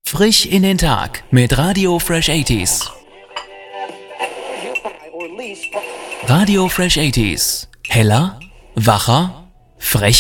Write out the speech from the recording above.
Frisch in den Tag mit Radio Fresh 80s. Radio Fresh 80s. Heller, wacher, frecher.